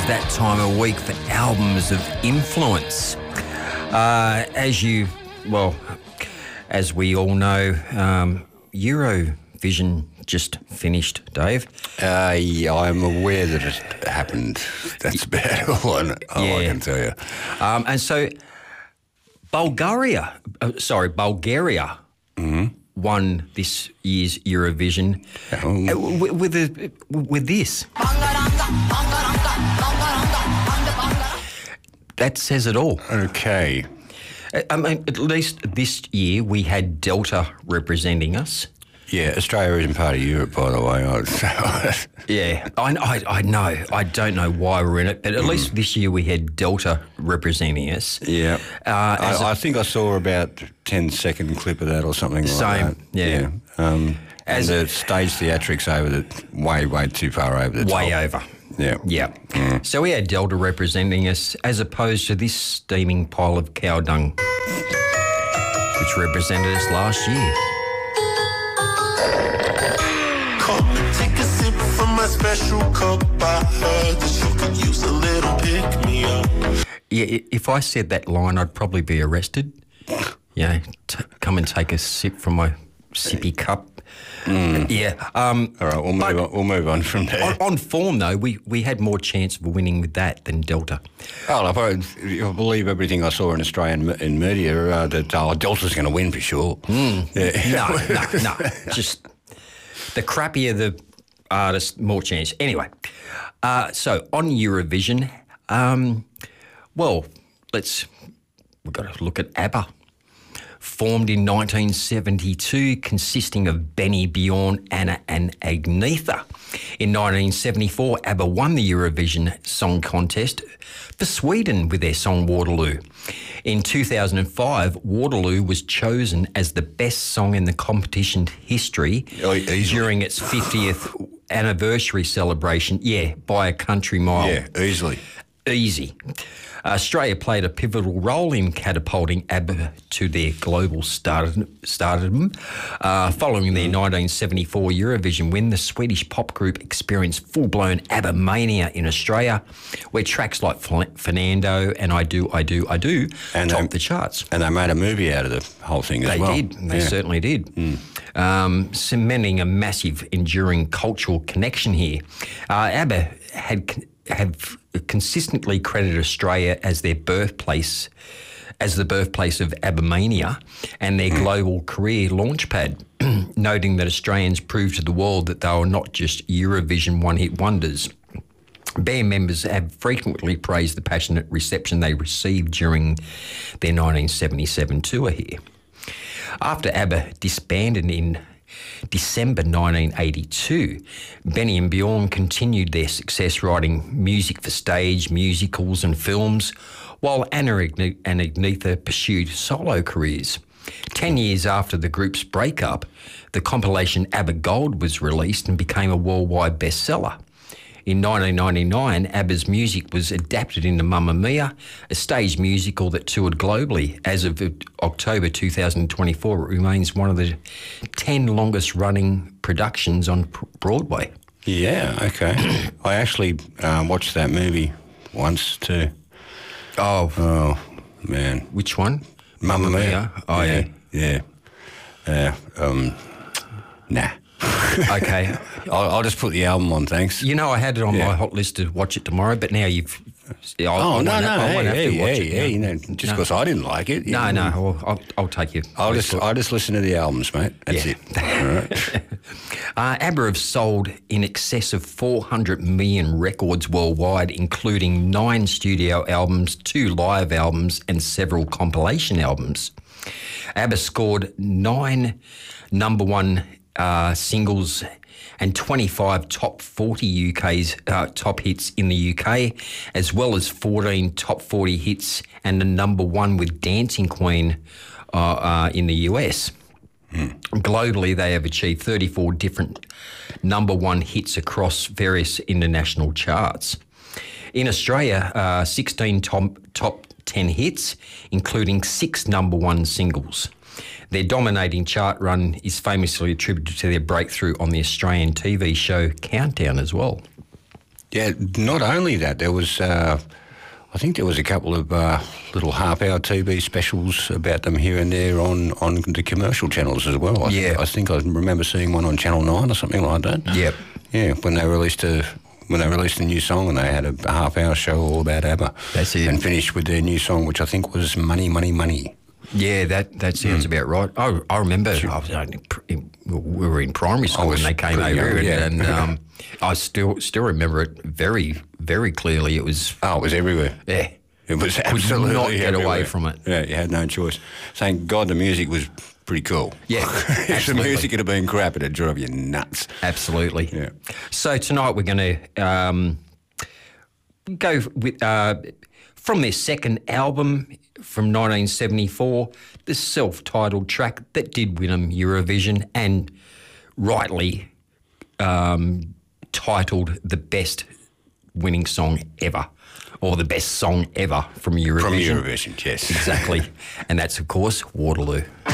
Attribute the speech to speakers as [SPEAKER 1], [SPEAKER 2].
[SPEAKER 1] that time of week for albums of influence. As we all know, Eurovision just finished, Dave.
[SPEAKER 2] Yeah, I'm aware that it happened. That's about all I can tell you.
[SPEAKER 1] And so Bulgaria won this year's Eurovision with this. That says it all.
[SPEAKER 2] Okay.
[SPEAKER 1] I mean, at least this year we had Delta representing us.
[SPEAKER 2] Yeah, Australia isn't part of Europe, by the way.
[SPEAKER 1] Yeah, I know. I don't know why we're in it, but at least this year we had Delta representing us.
[SPEAKER 2] Yeah. I think I saw about 10-second clip of that or something like that.
[SPEAKER 1] Same, yeah.
[SPEAKER 2] And the stage theatrics over the way too far over the top.
[SPEAKER 1] Way over.
[SPEAKER 2] Yeah.
[SPEAKER 1] Yeah. So we had Delta representing us as opposed to this steaming pile of cow dung, which represented us last year.
[SPEAKER 3] Take a sip from my special cup. I heard that you could use a little pick-me-up.
[SPEAKER 1] Yeah, if I said that line, I'd probably be arrested. Yeah, come and take a sip from my sippy cup. Yeah.
[SPEAKER 2] All right, we'll move on from there.
[SPEAKER 1] On form, though, we had more chance of winning with that than Delta.
[SPEAKER 2] Oh, I believe everything I saw in Australian media that Delta's going to win for sure.
[SPEAKER 1] Yeah. No. Just the crappier the artist, more chance. Anyway, so on Eurovision, we've got to look at ABBA. Formed in 1972, consisting of Benny, Bjorn, Anna and Agnetha. In 1974, ABBA won the Eurovision Song Contest for Sweden with their song Waterloo. In 2005, Waterloo was chosen as the best song in the competition's history during its 50th anniversary celebration, by a country mile.
[SPEAKER 2] Yeah, easily.
[SPEAKER 1] Easy. Australia played a pivotal role in catapulting ABBA to their global stardom. Following their 1974 Eurovision win, the Swedish pop group experienced full-blown ABBA mania in Australia, where tracks like Fernando and I Do topped the charts.
[SPEAKER 2] And they made a movie out of the whole thing as well.
[SPEAKER 1] They did. They certainly did. Cementing a massive, enduring cultural connection here. ABBA have consistently credited Australia as their birthplace, as the birthplace of ABBAmania and their global career launchpad, noting that Australians proved to the world that they were not just Eurovision one-hit wonders. Band members have frequently praised the passionate reception they received during their 1977 tour here. After ABBA disbanded in December 1982, Benny and Bjorn continued their success writing music for stage, musicals and films, while Anna and Agnetha pursued solo careers. 10 years after the group's breakup, the compilation ABBA Gold was released and became a worldwide bestseller. In 1999, ABBA's music was adapted into Mamma Mia, a stage musical that toured globally. As of October 2024, it remains one of the 10 longest-running productions on Broadway.
[SPEAKER 2] Yeah, okay. I actually watched that movie once too. Oh, man.
[SPEAKER 1] Which one?
[SPEAKER 2] Mamma Mia.
[SPEAKER 1] Oh, yeah.
[SPEAKER 2] Nah.
[SPEAKER 1] Okay.
[SPEAKER 2] I'll just put the album on, thanks.
[SPEAKER 1] You know, I had it on my hot list to watch it tomorrow, but now you've...
[SPEAKER 2] Just because I didn't like it.
[SPEAKER 1] No, I'll take you.
[SPEAKER 2] I'll just listen to the albums, mate. That's it. All right.
[SPEAKER 1] ABBA have sold in excess of 400 million records worldwide, including 9 studio albums, 2 live albums and several compilation albums. ABBA scored 9 number one singles and 25 top 40 UK's top hits in the UK, as well as 14 top 40 hits and the number one with Dancing Queen in the US. Globally, they have achieved 34 different number one hits across various international charts. In Australia, 16 top 10 hits, including 6 number one singles. Their dominating chart run is famously attributed to their breakthrough on the Australian TV show Countdown as well.
[SPEAKER 2] Yeah, not only that, there was, I think there was a couple of little half-hour TV specials about them here and there on the commercial channels as well. I think I remember seeing one on Channel 9 or something like that.
[SPEAKER 1] Yep.
[SPEAKER 2] Yeah, when they released a new song, and they had a half-hour show all about ABBA.
[SPEAKER 1] That's it.
[SPEAKER 2] And finished with their new song, which I think was Money, Money, Money.
[SPEAKER 1] Yeah, that sounds about right. I remember we were in primary school when they came over, and I still remember it very, very clearly. It was
[SPEAKER 2] it was everywhere.
[SPEAKER 1] Yeah,
[SPEAKER 2] it was
[SPEAKER 1] could
[SPEAKER 2] absolutely
[SPEAKER 1] not get
[SPEAKER 2] everywhere.
[SPEAKER 1] away from it.
[SPEAKER 2] Yeah, you had no choice. Thank God the music was pretty cool.
[SPEAKER 1] Yeah,
[SPEAKER 2] if the music had been crap, it'd drive you nuts.
[SPEAKER 1] Absolutely.
[SPEAKER 2] Yeah.
[SPEAKER 1] So tonight we're going to go with from their second album from 1974, the self-titled track that did win them Eurovision and rightly titled the best winning song ever, or the best song ever from Eurovision.
[SPEAKER 2] From Eurovision, yes.
[SPEAKER 1] Exactly. And that's, of course, Waterloo.